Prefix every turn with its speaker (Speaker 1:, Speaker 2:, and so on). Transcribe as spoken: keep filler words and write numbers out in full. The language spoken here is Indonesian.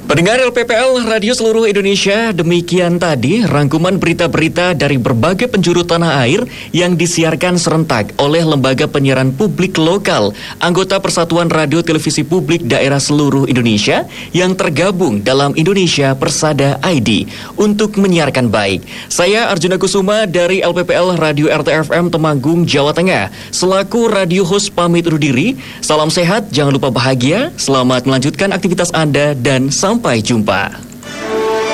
Speaker 1: Pendengar L P P L Radio Seluruh Indonesia, demikian tadi rangkuman berita-berita dari berbagai penjuru tanah air yang disiarkan serentak oleh Lembaga Penyiaran Publik Lokal, anggota Persatuan Radio Televisi Publik Daerah Seluruh Indonesia yang tergabung dalam Indonesia Persada I D untuk menyiarkan baik. Saya Arjuna Kusuma dari L P P L Radio R T F M Temanggung, Jawa Tengah, selaku radio host pamit undur diri. Salam sehat, jangan lupa bahagia, selamat melanjutkan aktivitas Anda dan sampai Sampai jumpa.